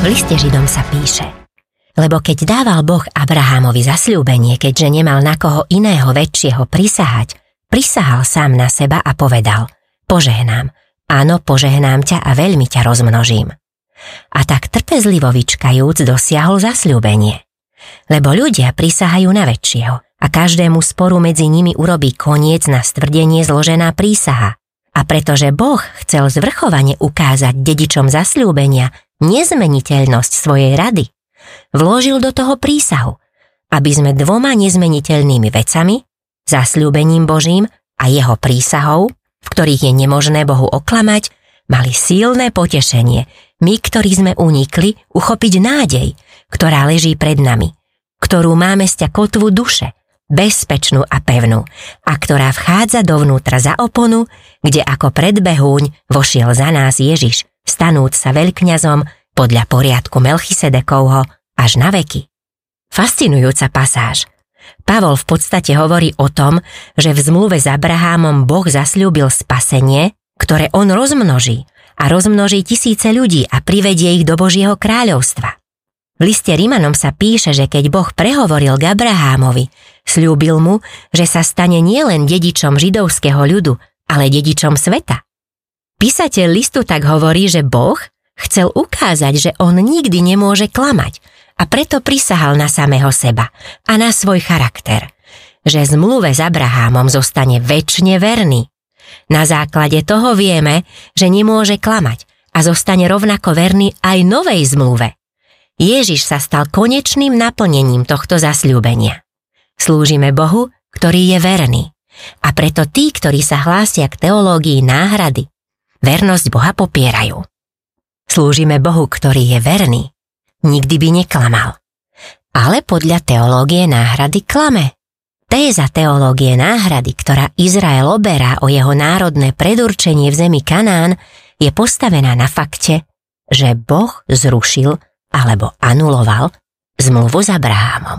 V liste Židom sa píše: Lebo keď dával Boh Abrahámovi zasľúbenie, keďže nemal na koho iného väčšieho prisahať, prisahal sám na seba a povedal: Požehnám, áno, požehnám ťa a veľmi ťa rozmnožím. A tak trpezlivo vyčkajúc dosiahol zasľúbenie. Lebo ľudia prisahajú na väčšieho a každému sporu medzi nimi urobí koniec na stvrdenie zložená prísaha. A pretože Boh chcel zvrchovane ukázať dedičom zasľúbenia nezmeniteľnosť svojej rady, vložil do toho prísahu, aby sme dvoma nezmeniteľnými vecami, zasľúbením Božím a jeho prísahou, v ktorých je nemožné Bohu oklamať, mali silné potešenie, my, ktorí sme unikli, uchopiť nádej, ktorá leží pred nami, ktorú máme sťa kotvu duše, bezpečnú a pevnú, a ktorá vchádza dovnútra za oponu, kde ako predbehúň vošiel za nás Ježiš, stanúc sa veľkňazom podľa poriadku Melchisedekovho až na veky. Fascinujúca pasáž. Pavol v podstate hovorí o tom, že v zmluve s Abrahámom Boh zasľúbil spasenie, ktoré on rozmnoží a rozmnoží tisíce ľudí a privedie ich do Božieho kráľovstva. V liste Rimanom sa píše, že keď Boh prehovoril k Abrahámovi, sľúbil mu, že sa stane nielen dedičom židovského ľudu, ale dedičom sveta. Písateľ listu tak hovorí, že Boh chcel ukázať, že on nikdy nemôže klamať a preto prisahal na samého seba a na svoj charakter, že zmluve s Abrahámom zostane večne verný. Na základe toho vieme, že nemôže klamať a zostane rovnako verný aj novej zmluve. Ježiš sa stal konečným naplnením tohto zasľúbenia. Slúžime Bohu, ktorý je verný. A preto tí, ktorí sa hlásia k teológii náhrady, vernosť Boha popierajú. Slúžime Bohu, ktorý je verný. Nikdy by neklamal. Ale podľa teológie náhrady klame. Téza teológie náhrady, ktorá Izrael oberá o jeho národné predurčenie v zemi Kanán, je postavená na fakte, že Boh zrušil alebo anuloval zmluvu s Abrahámom.